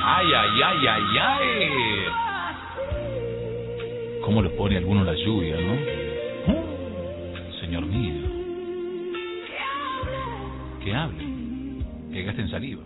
Ay, ay, ay, ay, ay. ¿Cómo los pone alguno la lluvia, no? Señor mío. Que hablen. Que gasten saliva.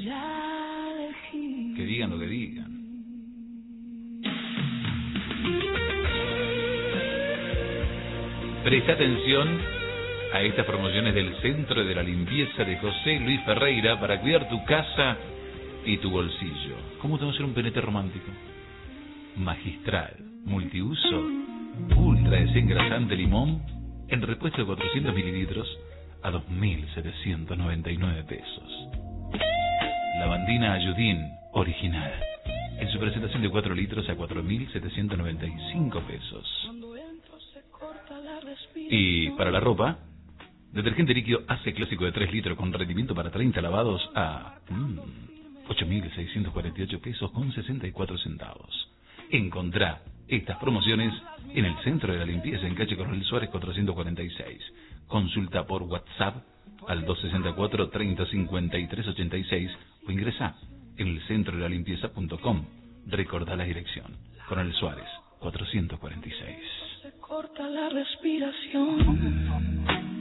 Que digan lo que digan. Presta atención a estas promociones del Centro de la Limpieza de José Luis Ferreira para cuidar tu casa y tu bolsillo. ¿Cómo te va a hacer un penete romántico? Magistral, multiuso, ultra desengrasante limón, en repuesto de 400 mililitros a 2.799 pesos. Lavandina Ayudín, original, en su presentación de 4 litros a 4.795 pesos. Y para la ropa, detergente líquido Ace clásico de 3 litros con rendimiento para 30 lavados a 8.648 pesos con 64 centavos. Encontrá estas promociones en el Centro de la Limpieza en calle Coronel Suárez 446. Consulta por WhatsApp al 264-3053-86 o ingresá en el centrodelallimpieza.com. Recordá la dirección. Coronel Suárez 446. Se corta la respiración.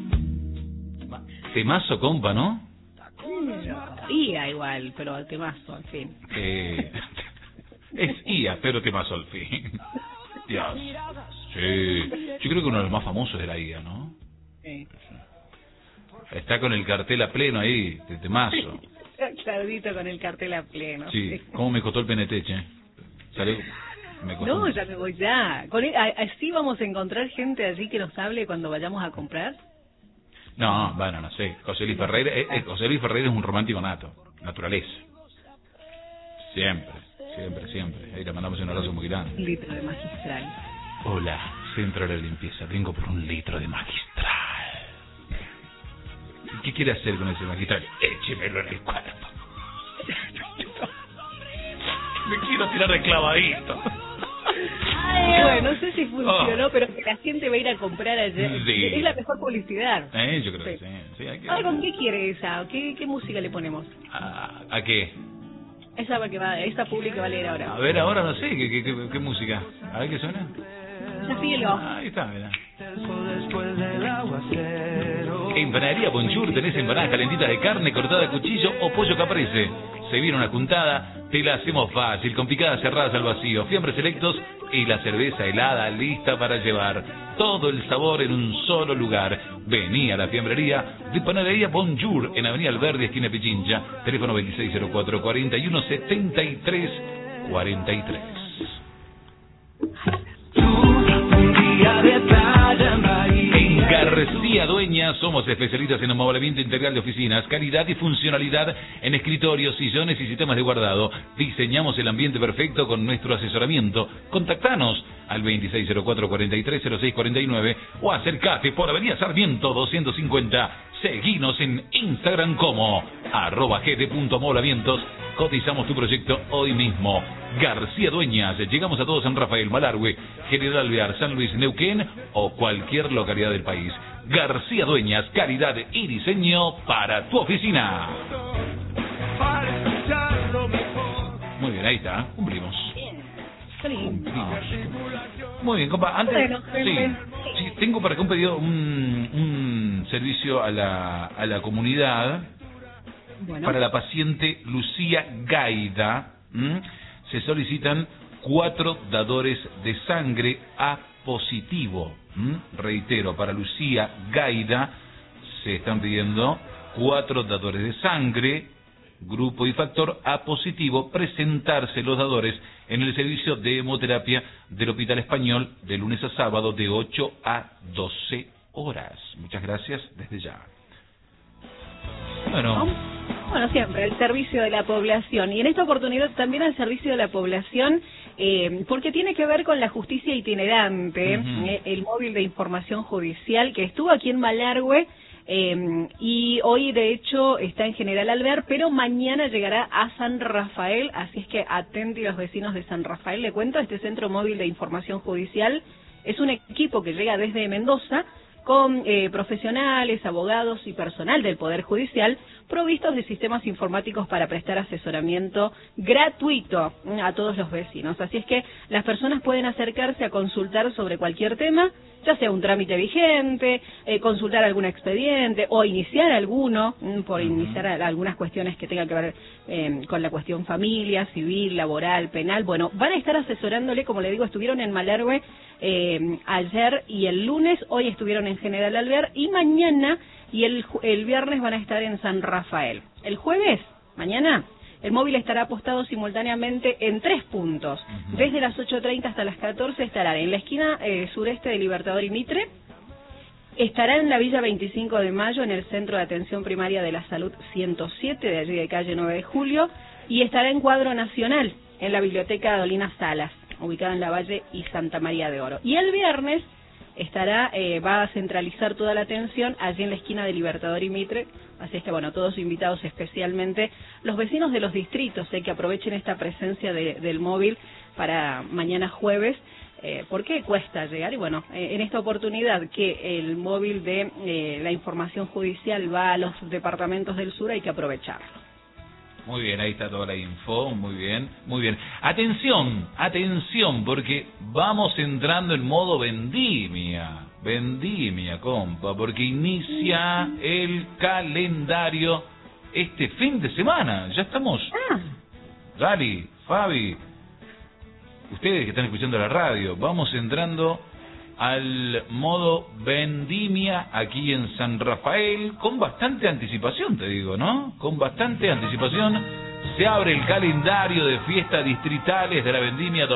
Temazo, compa, ¿no? IA igual, pero temazo, al fin. Es IA, pero temazo al fin. Dios. Sí. Yo creo que uno de los más famosos de la IA, ¿no? Sí. Está con el cartel a pleno ahí, de temazo. Claudito con el cartel a pleno. Sí. ¿Cómo me costó el PNT, che? ¿Sale? No, ya me voy ya. ¿Así vamos a encontrar gente allí que nos hable cuando vayamos a comprar? No, bueno, no sé. José Luis Ferreira es un romántico nato, naturaleza. Siempre, siempre, siempre. Ahí le mandamos un abrazo muy grande. Un litro de Magistral. Hola, Centro de la Limpieza. Vengo por un litro de Magistral. ¿Qué quiere hacer con ese Magistral? Échemelo en el cuerpo. Me quiero tirar de clavadito. Bueno, no sé si funcionó, pero que la gente va a ir a comprar ayer. Sí. Es la mejor publicidad. Yo creo que sí. Sí, hay que... ¿Con qué quiere esa? ¿Qué música le ponemos? ¿A qué? Esa publi que va a leer ahora. A ver, ahora no sé, ¿qué música? A ver qué suena. Desafíelo. Ahí está, mira. En Panadería Bonjour tenés empanadas calentitas de carne cortada a cuchillo o pollo caprese. Se viene una juntada, te la hacemos fácil, con picadas cerradas al vacío, fiambres selectos y la cerveza helada lista para llevar. Todo el sabor en un solo lugar. Vení a la fiambrería de Panadería Bonjour en Avenida Alberdi, esquina Pichincha. Teléfono 2604-4173-43. En García Dueñas somos especialistas en amoblamiento integral de oficinas, calidad y funcionalidad en escritorios, sillones y sistemas de guardado. Diseñamos el ambiente perfecto con nuestro asesoramiento. Contactanos al 2604-430649 o acercate por Avenida Sarmiento 250. Seguinos en Instagram como @gd.amoblamientos. Cotizamos tu proyecto hoy mismo. García Dueñas, llegamos a todos San Rafael, Malargüe, General Alvear, San Luis, Neuquén o cualquier localidad del país. García Dueñas, calidad y diseño para tu oficina. Muy bien, ahí está, cumplimos. Muy bien, compa, antes sí, tengo para que un pedido, un servicio a la comunidad. Bueno. Para la paciente Lucía Gaida, se solicitan 4 dadores de sangre A positivo. Reitero, para Lucía Gaida se están pidiendo 4 dadores de sangre, grupo y factor A positivo, presentarse los dadores en el servicio de hemoterapia del Hospital Español de lunes a sábado de 8 a 12 horas. Muchas gracias desde ya. Bueno, siempre el servicio de la población, y en esta oportunidad también al servicio de la población, porque tiene que ver con la justicia itinerante, el móvil de información judicial que estuvo aquí en Malargüe, y hoy de hecho está en General Alvear, pero mañana llegará a San Rafael, así es que atenti los vecinos de San Rafael. Le cuento, este centro móvil de información judicial es un equipo que llega desde Mendoza con profesionales, abogados y personal del Poder Judicial provistos de sistemas informáticos para prestar asesoramiento gratuito a todos los vecinos. Así es que las personas pueden acercarse a consultar sobre cualquier tema, ya sea un trámite vigente, consultar algún expediente o iniciar alguno, por iniciar algunas cuestiones que tengan que ver con la cuestión familia, civil, laboral, penal. Bueno, van a estar asesorándole, como le digo, estuvieron en Malargüe ayer y el lunes, hoy estuvieron en General Alvear y mañana y el viernes van a estar en San Rafael. El jueves, mañana, el móvil estará apostado simultáneamente en 3 puntos. Desde las 8:30 hasta las 14 estará en la esquina sureste de Libertador y Mitre, estará en la Villa 25 de Mayo, en el Centro de Atención Primaria de la Salud 107, de allí de calle 9 de Julio, y estará en Cuadro Nacional, en la Biblioteca Dolina Salas, ubicada en La Valle y Santa María de Oro. Y el viernes estará, va a centralizar toda la atención allí en la esquina de Libertador y Mitre, así es que bueno, todos invitados, especialmente los vecinos de los distritos, que aprovechen esta presencia del móvil para mañana jueves, porque cuesta llegar, y bueno, en esta oportunidad que el móvil de la información judicial va a los departamentos del sur, hay que aprovecharlo. Muy bien, ahí está toda la info, muy bien, muy bien. Atención, atención, porque vamos entrando en modo vendimia, compa, porque inicia el calendario este fin de semana. Ya estamos. Gali, Fabi, ustedes que están escuchando la radio, vamos entrando al modo vendimia aquí en San Rafael, con bastante anticipación, te digo, ¿no? Con bastante anticipación se abre el calendario de fiestas distritales de la vendimia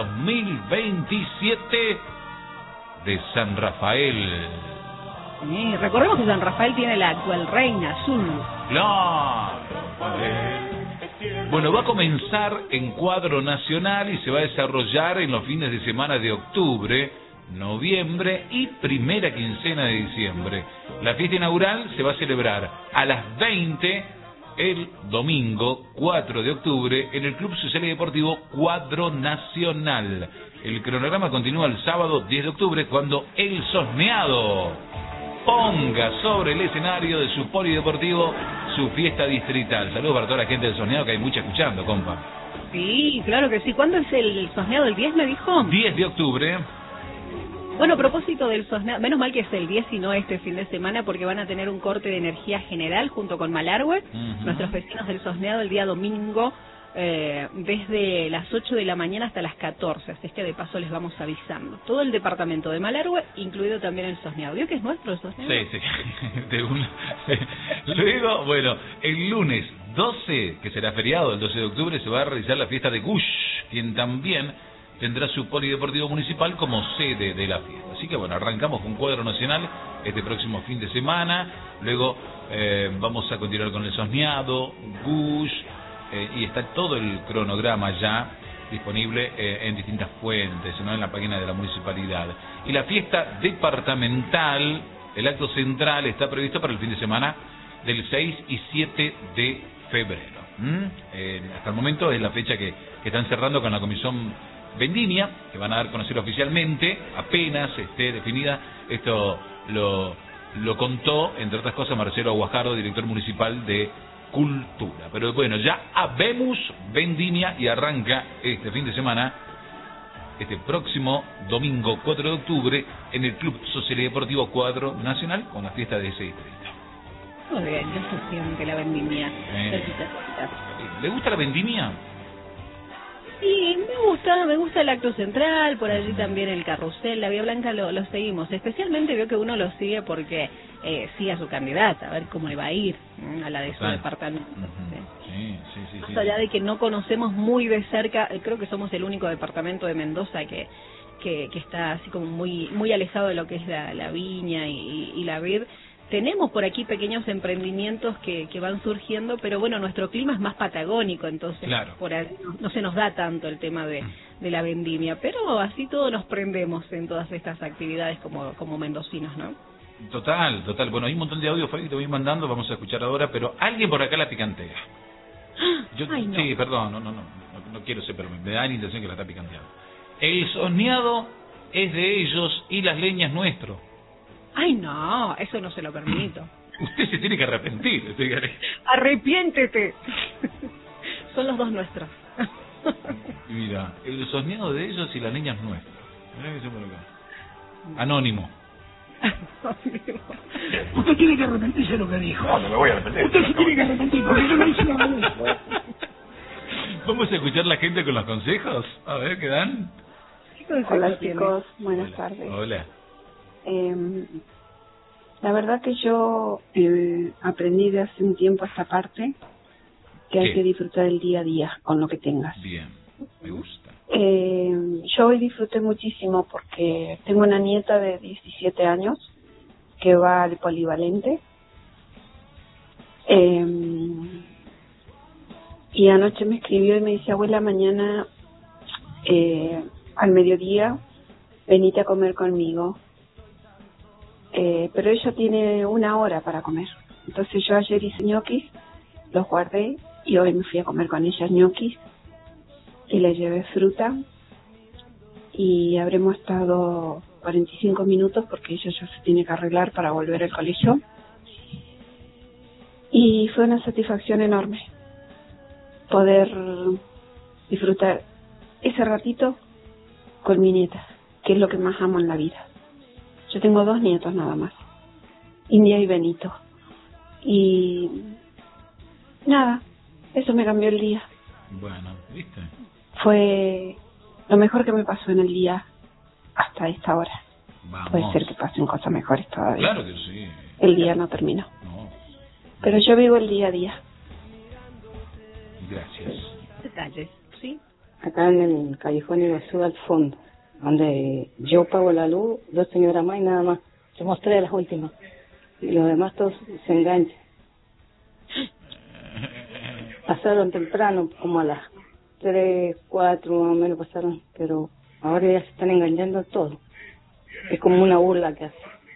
2027 de San Rafael. Recordemos que San Rafael tiene la actual reina azul. ¡Claro! Bueno, va a comenzar en Cuadro Nacional y se va a desarrollar en los fines de semana de octubre, noviembre y primera quincena de diciembre. La fiesta inaugural se va a celebrar a las 20 el domingo 4 de octubre en el Club Social y Deportivo Cuadro Nacional. El cronograma continúa el sábado 10 de octubre cuando el Sosneado ponga sobre el escenario de su polideportivo su fiesta distrital. Saludos para toda la gente del Sosneado, que hay mucha escuchando, compa. Sí, claro que sí. ¿Cuándo es el Sosneado? ¿El 10 me dijo? 10 de octubre. Bueno, a propósito del Sosneado, menos mal que es el 10 y no este fin de semana, porque van a tener un corte de energía general junto con Malargüe, nuestros vecinos del Sosneado, el día domingo, desde las 8 de la mañana hasta las 14, así es que de paso les vamos avisando. Todo el departamento de Malargüe, incluido también el Sosneado. ¿Vio que es nuestro el Sosneado? Sí. Luego, bueno, el lunes 12, que será feriado, el 12 de octubre, se va a realizar la fiesta de Gush, quien también tendrá su polideportivo municipal como sede de la fiesta. Así que bueno, arrancamos con Cuadro Nacional este próximo fin de semana, luego vamos a continuar con el Sosneado, Gush, y está todo el cronograma ya disponible en distintas fuentes, ¿no? En la página de la municipalidad. Y la fiesta departamental, el acto central, está previsto para el fin de semana del 6 y 7 de febrero. Hasta el momento es la fecha que están cerrando con la comisión vendimia, que van a dar a conocer oficialmente, apenas esté definida. Esto lo contó, entre otras cosas, Marcelo Aguajardo, director municipal de Cultura. Pero bueno, ya habemos vendimia y arranca este fin de semana, este próximo domingo 4 de octubre, en el Club Social y Deportivo Cuadro Nacional, con la fiesta de ese distrito. Muy bien, ya se siente la vendimia. ¿Le gusta la vendimia? Sí, me gusta el acto central, por allí también el carrusel, la Vía Blanca lo seguimos, especialmente veo que uno lo sigue porque sigue a su candidata, a ver cómo le va a ir a la de su departamento. Sí. Más allá de que no conocemos muy de cerca, creo que somos el único departamento de Mendoza que está así como muy alejado de lo que es la viña y la vid. Tenemos por aquí pequeños emprendimientos que van surgiendo, pero bueno, nuestro clima es más patagónico, entonces claro, por ahí no se nos da tanto el tema de la vendimia, pero así todos nos prendemos en todas estas actividades como mendocinos, ¿no? Total. Bueno, hay un montón de audio que te voy mandando, vamos a escuchar ahora, pero alguien por acá la picantea. Ay, no. Sí, perdón, no quiero ser, pero me da la intención que la está picanteando. El Sosneado es de ellos y las leñas nuestro. Ay, no, eso no se lo permito. Usted se tiene que arrepentir. Arrepiéntete. Son los dos nuestros. Mira, el soñado de ellos y la niña es nuestra. Mirá que yo por acá. Anónimo. Usted tiene que arrepentirse de lo que dijo. No me voy a arrepentir. Usted se tiene que arrepentir porque yo no hice nada de eso. ¿Vamos a escuchar la gente con los consejos? A ver, ¿qué dan? Hola chicos, buenas tardes. Hola. La verdad que yo aprendí de hace un tiempo esta parte, que hay que disfrutar el día a día con lo que tengas. Bien, me gusta. Yo hoy disfruté muchísimo porque tengo una nieta de 17 años que va al polivalente. Y anoche me escribió y me dice, abuela, mañana al mediodía venite a comer conmigo. Pero ella tiene 1 hora para comer. Entonces yo ayer hice ñoquis, los guardé y hoy me fui a comer con ella ñoquis y le llevé fruta y habremos estado 45 minutos porque ella ya se tiene que arreglar para volver al colegio. Y fue una satisfacción enorme poder disfrutar ese ratito con mi nieta, que es lo que más amo en la vida. Yo tengo 2 nietos nada más, India y Benito. Y nada, eso me cambió el día. Bueno, ¿viste? Fue lo mejor que me pasó en el día hasta esta hora. Vamos. Puede ser que pasen cosas mejores todavía. Claro que sí. El día no terminó. No. Pero yo vivo el día a día. Gracias. Detalles, ¿sí? Acá en el Callejón Iguazú al fondo, donde yo pago la luz, 2 señoras más y nada más. Somos 3 de las últimas. Y los demás todos se enganchan. Pasaron temprano, como a las 3, 4 más o menos pasaron, pero ahora ya se están engañando todo. Es como una burla que hace.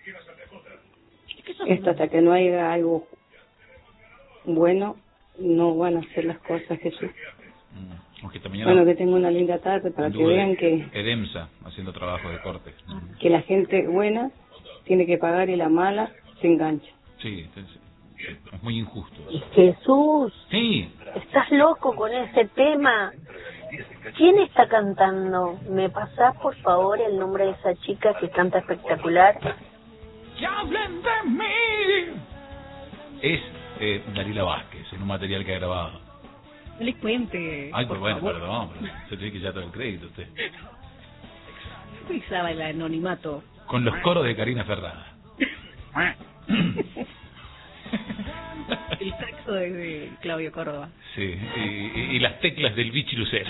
Esto hasta que no haya algo bueno, no van a hacer las cosas, Jesús. Bueno, que tenga una linda tarde para que vean que EDEMSA haciendo trabajo de corte. Que la gente buena tiene que pagar y la mala se engancha. Sí, es muy injusto. Jesús, sí. ¿Estás loco con ese tema? ¿Quién está cantando? ¿Me pasás por favor el nombre de esa chica que canta espectacular? ¡Que hablen de mí! Es Dalila Vázquez, en un material que ha grabado. No les cuente. Ay, pues bueno, perdón, se tiene que ya todo el crédito usted. Utilizaba el anonimato. Con los coros de Karina Ferrada. El saxo de Claudio Córdoba. Sí, y las teclas del Vichy Lucero.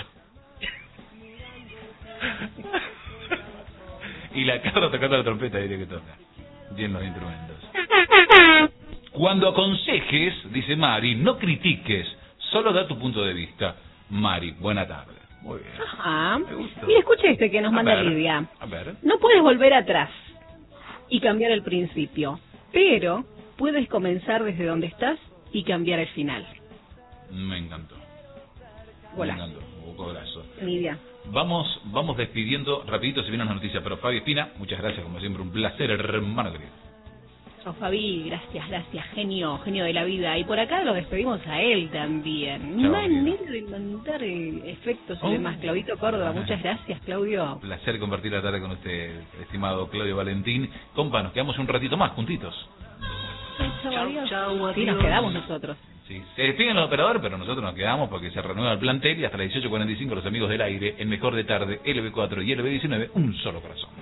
Y la Carla tocando la trompeta, diría que toca. Bien los instrumentos. Cuando aconsejes, dice Mari, no critiques, solo da tu punto de vista. Mari, buena tarde. Muy bien. Ajá. Mira, escucha este que nos manda Lidia. A ver. No puedes volver atrás y cambiar el principio, pero puedes comenzar desde donde estás y cambiar el final. Me encantó. Hola. Me encantó. Cobrazo. Lidia. Vamos despidiendo rapidito, se viene una noticia, pero Fabi Espina, muchas gracias, como siempre, un placer, hermano querido. Fabi, gracias, genio de la vida. Y por acá lo despedimos a él también. Chao, manera de mandar efectos y demás. Claudito Córdoba, muchas gracias, Claudio. Un placer compartir la tarde con usted, estimado Claudio Valentín. Compa, nos quedamos un ratito más juntitos. Chao, adiós. Sí, nos quedamos nosotros. Sí, se despiden los operadores, pero nosotros nos quedamos porque se renueva el plantel y hasta las 18:45 los amigos del aire, el mejor de tarde, LB4 y LB19, un solo corazón.